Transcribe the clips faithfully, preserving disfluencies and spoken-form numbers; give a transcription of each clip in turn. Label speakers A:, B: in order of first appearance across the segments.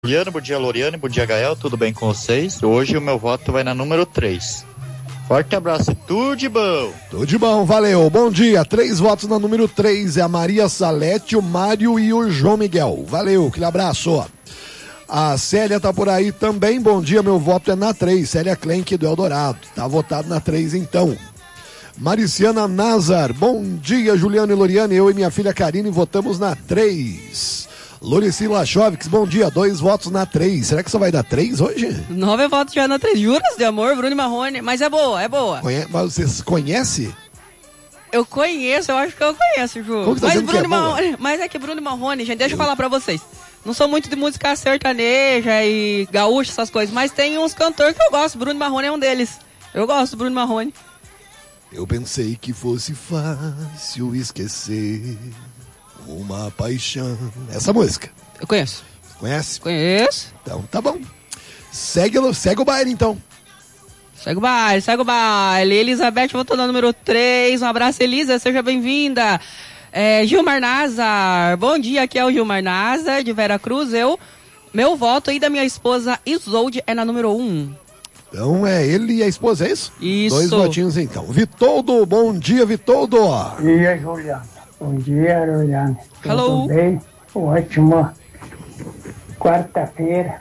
A: Juliano, bom dia Loriane, bom dia Gael, tudo bem com vocês? Hoje o meu voto vai na número três. Forte abraço, tudo de bom.
B: Tudo de bom, valeu. Bom dia, três votos na número três, é a Maria Salete, o Mário e o João Miguel. Valeu, aquele abraço. A Célia tá por aí também, bom dia, meu voto é na três, Célia Klenk do Eldorado, tá votado na três então. Mariciana Nazar, bom dia Juliano e Loriane, eu e minha filha Karine votamos na três. Lorici Lachovics, bom dia, dois votos na três. Será que só vai dar três hoje?
C: Nove votos já na três. Juras de amor, Bruno Marrone. Mas é boa, é boa.
B: Conhe... Mas você conhece?
C: Eu conheço, eu acho que eu conheço, Ju.
B: Como que tá
C: mas,
B: dizendo
C: Bruno
B: que é
C: Marrone, mas é que Bruno Marrone, gente, deixa eu falar pra vocês. Não sou muito de música sertaneja e gaúcha, essas coisas, mas tem uns cantores que eu gosto. Bruno Marrone é um deles. Eu gosto do Bruno Marrone.
B: Eu pensei que fosse fácil esquecer uma paixão. Essa música.
C: Eu conheço.
B: Conhece?
C: Conheço.
B: Então tá bom. Segue, segue o baile então.
C: Segue o baile, segue o baile. Elizabeth votou no número três. Um abraço, Elisa, seja bem-vinda. É, Gilmar Nazar, bom dia, aqui é o Gilmar Nazar, de Vera Cruz. Eu, meu voto e da minha esposa Isolde é na número um.
B: Então é ele e a esposa, é isso?
C: Isso.
B: Dois votinhos então. Vitoldo, bom dia, Vitoldo.
D: Bom dia, Juliano. Bom dia, Juliano.
C: Hello.
D: Tudo bem? Ótima quarta-feira.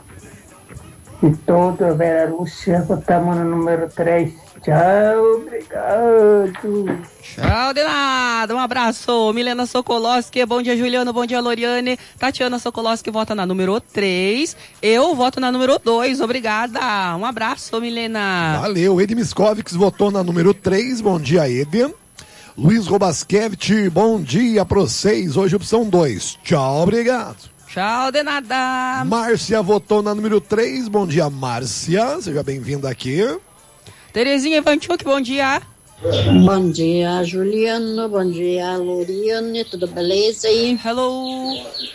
D: Vitoldo, Vera Lúcia, votamos no número três. Tchau, obrigado.
C: Tchau, de nada. Um abraço. Milena Sokolowski, bom dia, Juliano, bom dia, Loriane. Tatiana Sokolowski vota na número três. Eu voto na número dois, obrigada. Um abraço, Milena.
B: Valeu. Edi Miscovics votou na número três, bom dia, Edi. Luiz Robaskevich, bom dia para vocês. Hoje opção dois. Tchau, obrigado.
C: Tchau, de nada.
B: Márcia votou na número três, bom dia, Márcia. Seja bem-vinda aqui.
C: Terezinha Ivanchuk, bom dia.
E: Bom dia, Juliano. Bom dia, Loriane. Tudo beleza aí?
C: Hello.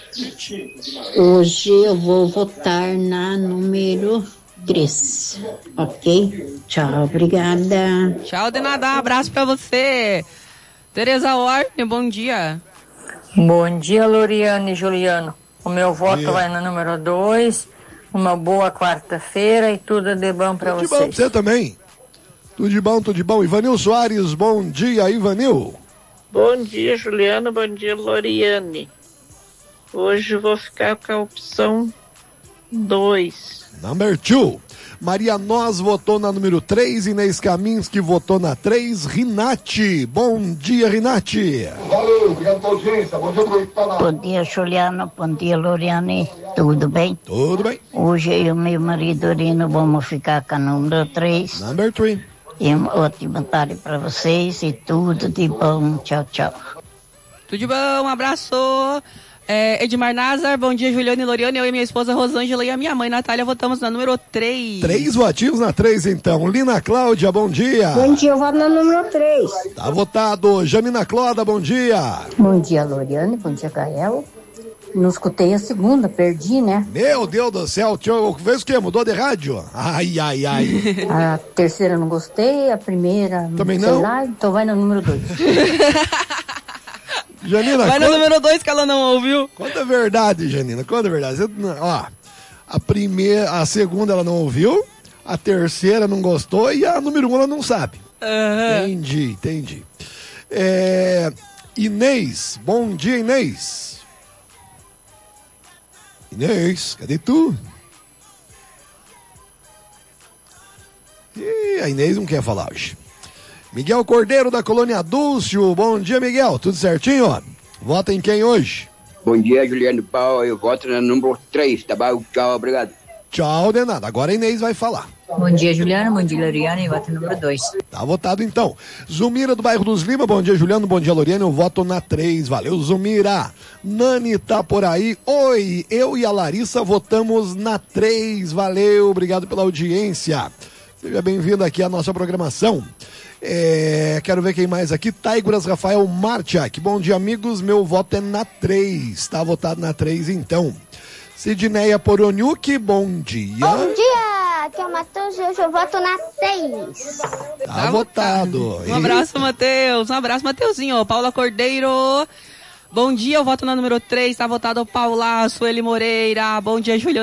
E: Hoje eu vou votar na número três. Ok? Tchau, obrigada.
C: Tchau, de nada. Um abraço pra você. Tereza Orne, bom dia.
F: Bom dia, Loriane e Juliano. O meu voto
B: dia.
F: vai no número dois. Uma boa quarta-feira e tudo de bom pra
B: Tudo
F: vocês.
B: de bom, você também. Tudo de bom, tudo de bom. Ivanil Soares, bom dia, Ivanil.
G: Bom dia, Juliano, bom dia, Loriane. Hoje eu vou ficar com a opção dois.
B: Number two. Maria Nós votou na número três, Inês Kaminski votou na três, Rinati. Bom dia, Rinati.
H: Valeu, obrigado pela audiência. Bom dia, Bruno.
I: Bom dia, Juliano. Bom dia, Loriane. Tudo bem?
B: Tudo bem.
I: Hoje eu e o meu marido Rino vamos ficar com a número três.
B: Number three.
I: E uma ótima tarde para vocês e tudo de bom. Tchau, tchau.
C: Tudo de bom, um abraço. É, Edmar Nazar, bom dia, Juliano e Loriane. Eu e minha esposa Rosângela e a minha mãe Natália votamos na número três.
B: Três votinhos na três, então. Lina Cláudia, bom dia.
J: Bom dia, eu voto na número três.
B: Tá votado. Janina Cloda, bom dia.
J: Bom dia, Loriane. Bom dia, Gael. Não escutei a segunda, perdi, né?
B: Meu Deus do céu, tio, fez o quê? Mudou de rádio? Ai, ai, ai.
J: A terceira não gostei, a primeira
B: também
J: sei
B: não?
J: lá, então vai na número dois.
B: Janina,
C: vai
B: conta...
C: no número dois que ela não ouviu.
B: Conta a verdade, Janina, conta a verdade. Você, ó, a primeira, a segunda ela não ouviu, a terceira não gostou e a número um ela não sabe.
C: Uhum.
B: Entendi, entendi. É, Inês, bom dia, Inês. Inês, cadê tu? E a Inês não quer falar hoje. Miguel Cordeiro, da Colônia Dúlcio. Bom dia, Miguel. Tudo certinho? Vota em quem hoje?
K: Bom dia, Juliano Paulo. Eu voto no número três, tá bom? Tchau, obrigado.
B: Tchau, de nada. Agora a Inês vai falar.
L: Bom dia, Juliano. Bom dia, Loriane. Voto número dois.
B: Tá votado, então. Zumira, do bairro dos Lima. Bom dia, Juliano. Bom dia, Loriane. Eu voto na três. Valeu, Zumira. Nani tá por aí. Oi, eu e a Larissa votamos na três. Valeu, obrigado pela audiência. Seja bem-vindo aqui à nossa programação. É, quero ver quem mais aqui. Taiguras Rafael Martiak. Bom dia, amigos. Meu voto é na três. Tá votado na três, então. Sidneia Poroniuk, bom dia.
M: Bom dia, aqui é o Matheus e hoje eu voto na seis.
B: Tá, tá votado.
C: Um abraço, Matheus. Um abraço, Mateuzinho. Paula Cordeiro. Bom dia, eu voto na número três, tá votado o Paula Sueli Moreira. Bom dia, Juliano.